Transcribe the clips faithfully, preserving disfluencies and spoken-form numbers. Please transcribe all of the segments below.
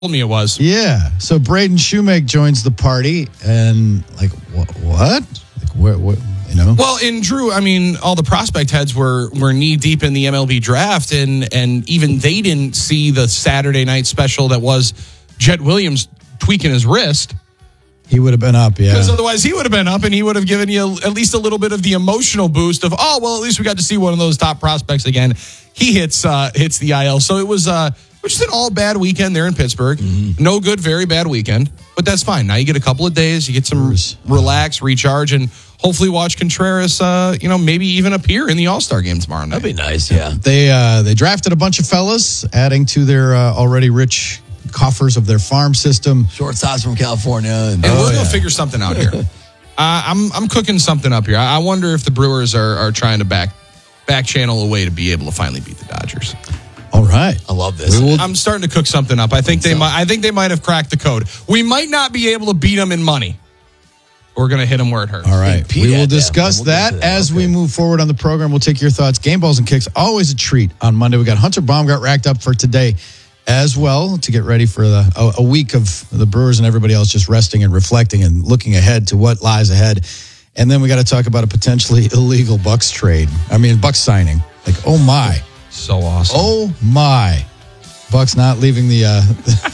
told me it was. Yeah. So Braden Shoemake joins the party, and like, what? What? Like, what? What? You know? Well, and Drew, I mean, all the prospect heads were were knee deep in the M L B draft, and and even they didn't see the Saturday night special that was Jet Williams tweaking his wrist. He would have been up, yeah. Because otherwise he would have been up, and he would have given you at least a little bit of the emotional boost of, oh, well, at least we got to see one of those top prospects again. He hits uh, hits the I L. So it was uh, just an all bad weekend there in Pittsburgh. Mm-hmm. No good, very bad weekend. But that's fine. Now you get a couple of days, you get some relax, recharge, and hopefully watch Contreras, uh, you know, maybe even appear in the All-Star game tomorrow night. That'd be nice, yeah. They uh, they drafted a bunch of fellas, adding to their uh, already rich coffers of their farm system. Shortstops from California. And, and oh, we'll yeah. go figure something out here. uh, I'm I'm cooking something up here. I wonder if the Brewers are, are trying to back back channel a way to be able to finally beat the Dodgers. All right, I love this. Will, I'm starting to cook something up. I think they so. might. I think they might have cracked the code. We might not be able to beat them in money. We're going to hit them where it hurts. All right, Pete we will discuss we'll that, that as okay. we move forward on the program. We'll take your thoughts. Game balls and kicks, always a treat on Monday. We got Hunter Baumgart racked up for today as well to get ready for the a, a week of the Brewers and everybody else just resting and reflecting and looking ahead to what lies ahead. And then we got to talk about a potentially illegal Bucks trade. I mean, Bucks signing. Like, oh my. So awesome. Oh my. Bucks not leaving the uh,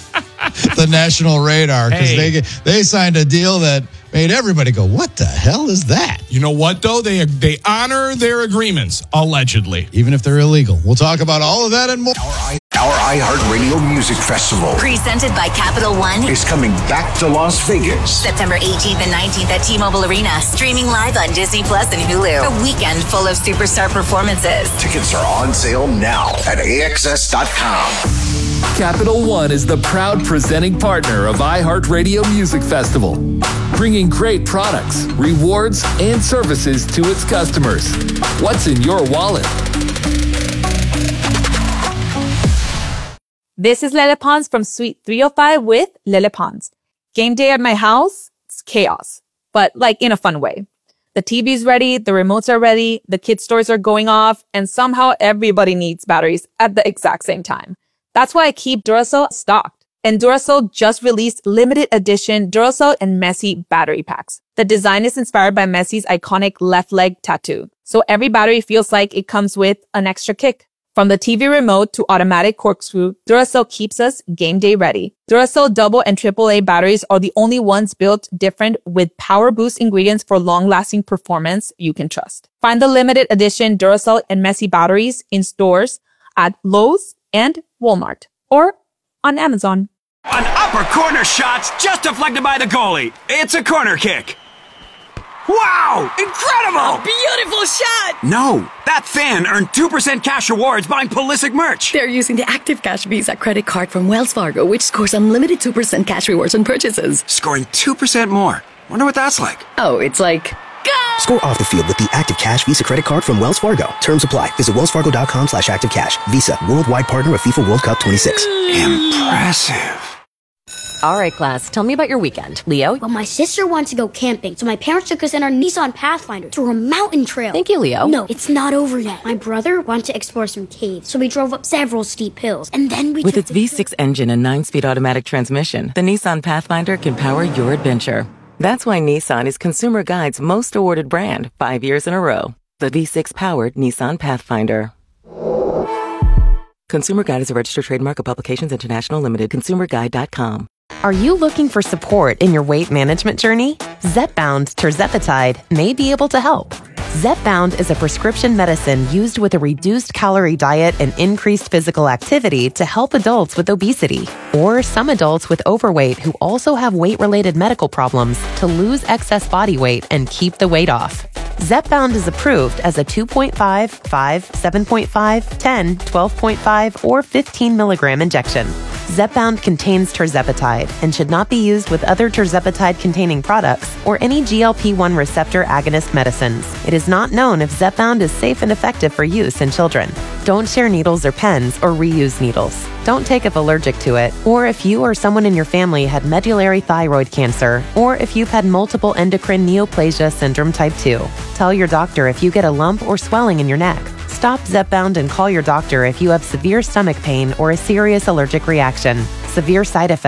the national radar because hey. they they signed a deal that made everybody go, what the hell is that? You know what, though? They they honor their agreements, allegedly. Even if they're illegal. We'll talk about all of that and more. Our, I, our iHeartRadio Music Festival, presented by Capital One, is coming back to Las Vegas. September eighteenth and nineteenth at T-Mobile Arena. Streaming live on Disney Plus and Hulu. A weekend full of superstar performances. Tickets are on sale now at A X S dot com. Capital One is the proud presenting partner of iHeartRadio Music Festival, bringing great products, rewards, and services to its customers. What's in your wallet? This is Lele Pons from Suite three oh five with Lele Pons. Game day at my house, it's chaos, but like in a fun way. The T V's ready, the remotes are ready, the kids' stores are going off, and somehow everybody needs batteries at the exact same time. That's why I keep Duracell stocked. And Duracell just released limited edition Duracell and Messi battery packs. The design is inspired by Messi's iconic left leg tattoo. So every battery feels like it comes with an extra kick. From the T V remote to automatic corkscrew, Duracell keeps us game day ready. Duracell double and triple A batteries are the only ones built different with power boost ingredients for long-lasting performance you can trust. Find the limited edition Duracell and Messi batteries in stores at Lowe's and Walmart or on Amazon. An upper corner shot's just deflected by the goalie. It's a corner kick. Wow! Incredible! A beautiful shot! No, that fan earned two percent cash rewards buying Pulisic merch. They're using the Active Cash Visa credit card from Wells Fargo, which scores unlimited two percent cash rewards on purchases. Scoring two percent more. Wonder what that's like. Oh, it's like... Go! Score off the field with the Active Cash Visa credit card from Wells Fargo. Terms apply. Visit wellsfargo.com slash active cash. Visa, worldwide partner of FIFA World Cup twenty-six. Impressive. All right, class, tell me about your weekend. Leo? Well, my sister wanted to go camping, so my parents took us in our Nissan Pathfinder to a mountain trail. Thank you, Leo. No, it's not over yet. My brother wanted to explore some caves, so we drove up several steep hills, and then we With took its V six engine and nine-speed automatic transmission, the Nissan Pathfinder can power your adventure. That's why Nissan is Consumer Guide's most awarded brand, five years in a row. The V six-powered Nissan Pathfinder. Consumer Guide is a registered trademark of Publications International Limited. consumer guide dot com. Are you looking for support in your weight management journey? Zepbound tirzepatide may be able to help. Zepbound is a prescription medicine used with a reduced calorie diet and increased physical activity to help adults with obesity or some adults with overweight who also have weight-related medical problems to lose excess body weight and keep the weight off. Zepbound is approved as a two point five, five, seven point five, ten, twelve point five, or fifteen milligram injection. Zepbound contains tirzepatide and should not be used with other tirzepatide-containing products or any G L P one receptor agonist medicines. It is not known if Zepbound is safe and effective for use in children. Don't share needles or pens or reuse needles. Don't take if allergic to it, or if you or someone in your family had medullary thyroid cancer, or if you've had multiple endocrine neoplasia syndrome type two. Tell your doctor if you get a lump or swelling in your neck. Stop Zepbound and call your doctor if you have severe stomach pain or a serious allergic reaction. severe side effects.